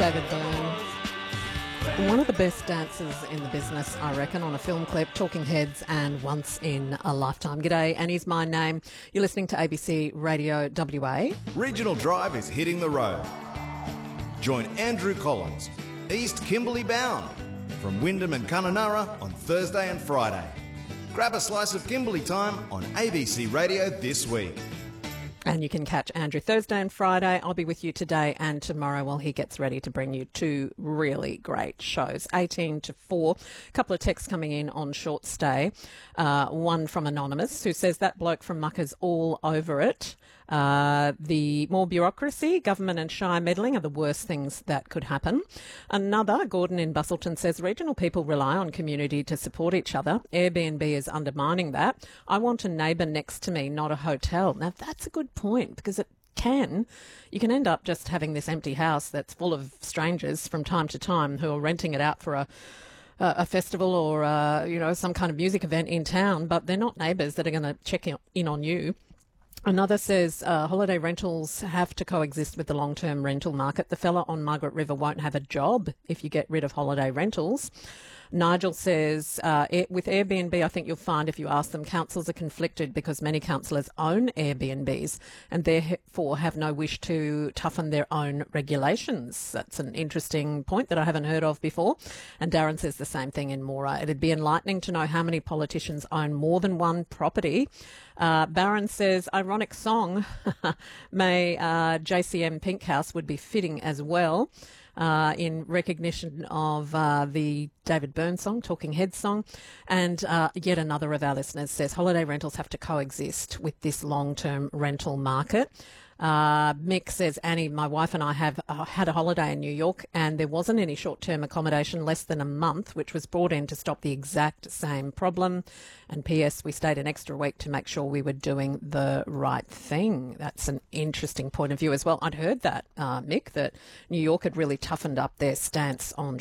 David Byrne. One of the best dancers in the business, I reckon, on a film clip, Talking Heads and Once in a Lifetime. G'day, and here's my name. You're listening to ABC Radio WA. Regional Drive is hitting the road. Join Andrew Collins, East Kimberley bound, from Wyndham and Kununurra on Thursday and Friday. Grab a slice of Kimberley time on ABC Radio this week. And you can catch Andrew Thursday and Friday. I'll be with you today and tomorrow while he gets ready to bring you two really great shows. 18 to 4. A couple of texts coming in on short stay. One from Anonymous who says that bloke from Mucker's all over it. The more bureaucracy, government and Shire meddling are the worst things that could happen. Another, Gordon in Bustleton, says regional people rely on community to support each other. Airbnb is undermining that. I want a neighbour next to me, not a hotel. Now, that's a good point because you can end up just having this empty house that's full of strangers from time to time who are renting it out for a festival or, some kind of music event in town, but they're not neighbours that are going to check in on you. Another says holiday rentals have to coexist with the long-term rental market. The fella on Margaret River won't have a job if you get rid of holiday rentals. Nigel says, with Airbnb, I think you'll find if you ask them, councils are conflicted because many councillors own Airbnbs and therefore have no wish to toughen their own regulations. That's an interesting point that I haven't heard of before. And Darren says the same thing in Moora. It'd be enlightening to know how many politicians own more than one property. Barron says, ironic song, may JCM Pink House would be fitting as well. In recognition of the David Byrne song, Talking Heads song. And yet another of our listeners says holiday rentals have to coexist with this long-term rental market. Mick says, Annie, my wife and I have had a holiday in New York and there wasn't any short-term accommodation less than a month, which was brought in to stop the exact same problem. And P.S., we stayed an extra week to make sure we were doing the right thing. That's an interesting point of view as well. I'd heard that, Mick, that New York had really toughened up their stance on